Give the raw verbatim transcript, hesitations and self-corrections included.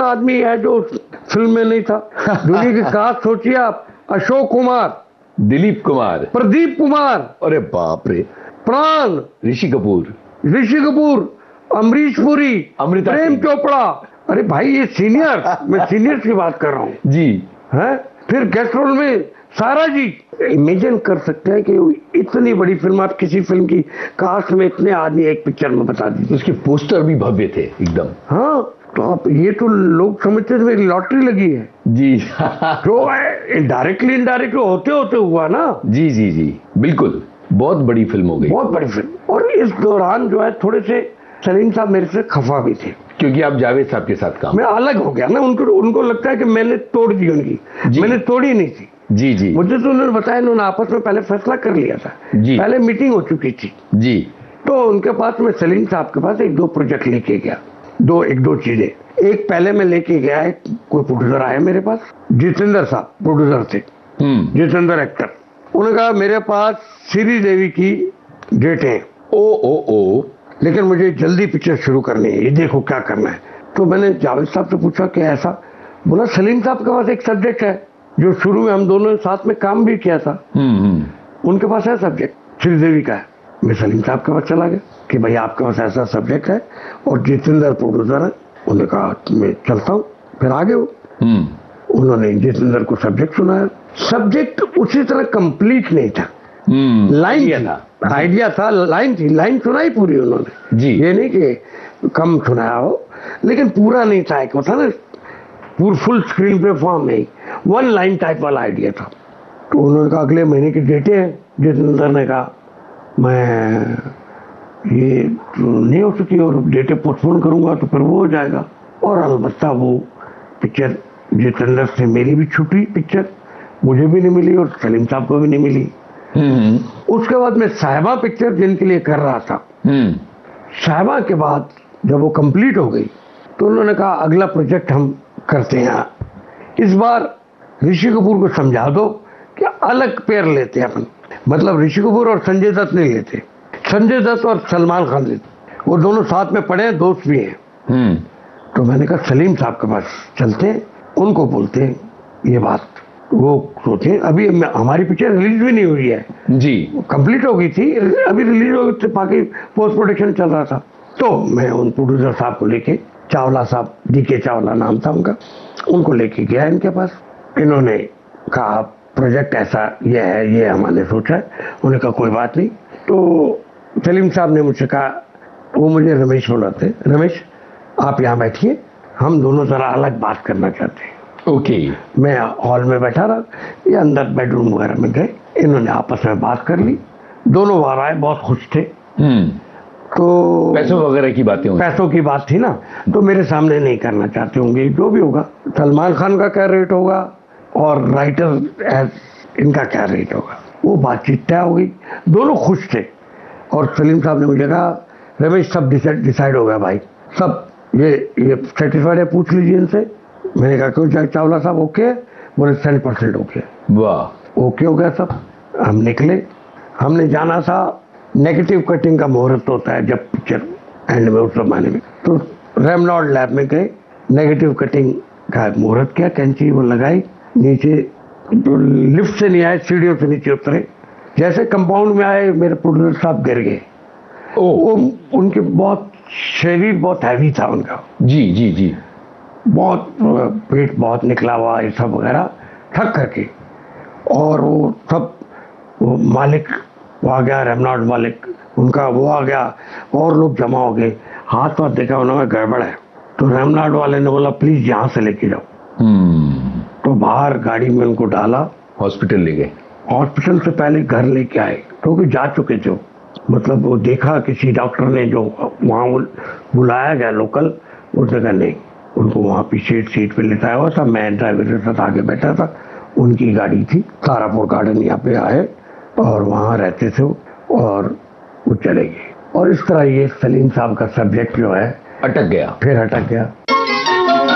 आदमी है जो फिल्म में नहीं था। दुनिया की कास्ट सोचिए आप, अशोक कुमार, दिलीप कुमार, प्रदीप कुमार, अरे बाप रे, प्राण, ऋषि कपूर, ऋषि कपूर, अमरीश पुरी, अमृता प्रेम सिंह। चोपड़ा। अरे भाई ये सीनियर, मैं सीनियर की बात कर रहा हूँ जी है। फिर गेस्ट रोल में सारा जी। इमेजिन कर सकते हैं कि इतनी बड़ी फिल्म, आप किसी फिल्म की कास्ट में इतने आदमी एक पिक्चर में बता दीजिए। उसके पोस्टर भी भव्य थे एकदम। हाँ, तो आप ये तो लोग समझते थे मेरी लॉटरी लगी है जी जो डायरेक्टली इनडायरेक्टली होते होते हुआ ना। जी जी जी बिल्कुल, बहुत बड़ी फिल्म हो गई, बहुत बड़ी फिल्म। और इस दौरान जो है थोड़े से सलीम साहब मेरे से खफा भी थे, क्योंकि आप जावेद साहब के साथ काम, मैं अलग हो गया ना। उनको उनको लगता है कि मैंने तोड़ दी उनकी, मैंने तोड़ी नहीं थी। जी जी मुझे तो उन्होंने बताया, उन्होंने आपस में पहले फैसला कर लिया था जी, पहले मीटिंग हो चुकी थी जी। तो उनके पास मैं सलीम साहब के पास एक दो प्रोजेक्ट लेके गया, दो एक दो चीजें। एक पहले मैं लेके गया है, कोई प्रोड्यूसर आया मेरे पास, जितेंद्र साहब प्रोड्यूसर थे, जितेंद्र एक्टर। उन्होंने कहा मेरे पास श्री देवी की डेट है, ओ ओ ओ लेकिन मुझे जल्दी पिक्चर शुरू करनी है, ये देखो क्या करना है। तो मैंने जावेद साहब से पूछा कि ऐसा? बोला सलीम साहब के पास एक सब्जेक्ट है जो शुरू में हम दोनों साथ में काम भी किया था, उनके पास है सब्जेक्ट, श्रीदेवी का है। मैं सलीम साहब के पास चला गया कि भाई आपके पास ऐसा सब्जेक्ट है और जितेंद्र प्रोड्यूसर है। उन्होंने कहा मैं चलता हूँ। फिर आगे वो उन्होंने जितेंद्र को सब्जेक्ट सुनाया। सब्जेक्ट उसी तरह कंप्लीट नहीं था, लाइन था, आइडिया था, लाइन थी, लाइन सुनाई पूरी उन्होंने जी। ये नहीं कि कम सुनाया हो, लेकिन पूरा नहीं था, एक होता ना पूरा फुल स्क्रीन पे फॉर्म में वन लाइन टाइप वाला आइडिया था। तो उन्होंने कहा अगले महीने की डेटें हैं। जितेंद्र ने कहा मैं ये नहीं हो सकी और डेटें पोस्टपोन करूंगा तो फिर वो हो जाएगा। और अलबत्ता वो पिक्चर जितेंद्र से मेरी भी छुट्टी, पिक्चर मुझे भी नहीं मिली और सलीम साहब को भी नहीं मिली। उसके बाद मैं साहिबा पिक्चर जिनके लिए कर रहा था, साहिबा के बाद जब वो कंप्लीट हो गई तो उन्होंने कहा अगला प्रोजेक्ट हम करते हैं, इस बार ऋषि कपूर को समझा दो कि अलग पेयर लेते हैं अपन। मतलब ऋषि कपूर और संजय दत्त नहीं लेते, संजय दत्त और सलमान खान लेते, वो दोनों साथ में पढ़े हैं, दोस्त भी हैं। तो मैंने कहा सलीम साहब के पास चलते हैं, उनको बोलते हैं ये बात। वो सोचे अभी हमारी पिक्चर रिलीज भी नहीं हुई है जी, कंप्लीट हो गई थी, अभी रिलीज हो गई, बाकी पोस्ट प्रोडक्शन चल रहा था। तो मैं उन प्रोड्यूसर साहब को लेके, चावला साहब, डी के चावला नाम था उनका, उनको लेके गया इनके पास। इन्होंने कहा प्रोजेक्ट ऐसा ये है, ये हमने सोचा है। उन्होंने कहा कोई बात नहीं। तो सलीम साहब ने मुझसे कहा, वो मुझे रमेश बुलाते, रमेश आप यहाँ बैठिए, हम दोनों जरा अलग बात करना चाहते हैं। Okay okay. मैं हॉल में बैठा रहा, ये अंदर बेडरूम वगैरह में गए, इन्होंने आपस में बात कर ली, दोनों बार आए, बहुत खुश थे। तो पैसों वगैरह की बातें, पैसों की बात थी ना, तो मेरे सामने नहीं करना चाहते होंगे, जो भी होगा सलमान खान का क्या रेट होगा और राइटर इनका क्या रेट होगा, वो बातचीत तय हो गई, दोनों खुश थे। और सलीम साहब ने मुझे कहा रमेश सब डिसाइड हो गया भाई, सब ये ये सेटिस्फाइड है, पूछ लीजिए इनसे। मैंने कहा क्यों चावला साहब ओके? बोले सेवन परसेंट ओके। वाह, ओके हो गया सब। हम निकले, हमने जाना था, नेगेटिव कटिंग का मुहूर्त होता है जब पिक्चर एंड में, उस जमाने में। तो रेमनॉल्ड लैब में गए, नेगेटिव कटिंग का मुहूर्त किया, कैंची वो लगाई, नीचे तो लिफ्ट से नहीं आए, सीढ़ियों से नीचे उतरे, जैसे कंपाउंड में आए मेरे प्रोड्यूसर साहब गिर गए। वो उनके बहुत शरीर बहुत हैवी था उनका, जी जी जी, बहुत पेट बहुत निकला हुआ, ये सब वगैरह थक करके। और वो सब वो मालिक वो आ गया, रेमनॉल्ड मालिक उनका वो आ गया, और लोग जमा हो गए, हाथ पाथ देखा उन्होंने गड़बड़ है। तो रेमनॉल्ड वाले ने बोला प्लीज यहाँ से लेके जाओ। तो बाहर गाड़ी में उनको डाला, हॉस्पिटल ले गए। हॉस्पिटल से पहले घर लेके आए, क्योंकि जा चुके थे। मतलब वो देखा किसी डॉक्टर ने, जो वहाँ बुलाया गया लोकल, उसने कहा नहीं, उनको वहाँ पीछे सीट पे लेटाया हुआ था, मैं ड्राइवर के साथ आगे बैठा था, उनकी गाड़ी थी, तारापुर गार्डन यहाँ पे आए और वहाँ रहते थे और वो चले गए। और इस तरह ये सलीम साहब का सब्जेक्ट जो है अटक गया, फिर अटक गया।